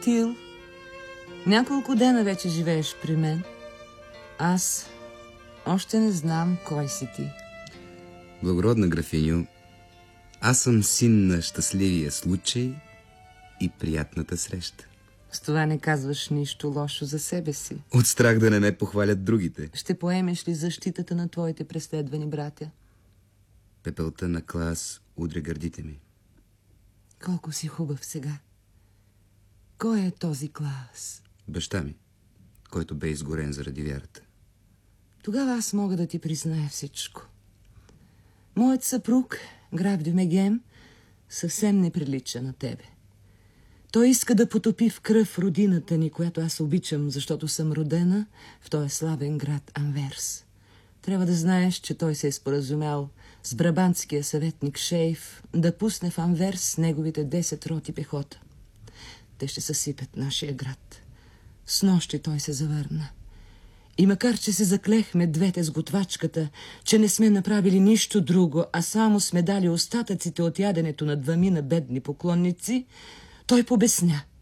Тил, няколко дена вече живееш при мен. Аз още не знам кой си ти. Благородна графиньо, аз съм син на щастливия случай и приятната среща. С това не казваш нищо лошо за себе си. От страх да не ме похвалят другите. Ще поемеш ли защитата на твоите преследвани братя? Пепелта на Клас удря гърдите ми. Колко си хубав сега. Кой е този Клас? Баща ми, който бе изгорен заради вярата. Тогава аз мога да ти призная всичко. Моят съпруг, граф Дюмегем, съвсем не прилича на тебе. Той иска да потопи в кръв родината ни, която аз обичам, защото съм родена в този славен град Анверс. Трябва да знаеш, че той се е споразумял с брабантския съветник Шейф да пусне в Анверс неговите 10 роти пехота. Те ще съсипят нашия град. Снощи той се завърна. И макар, че се заклехме двете с готвачката, че не сме направили нищо друго, а само сме дали остатъците от яденето на двамина бедни поклонници, той побесня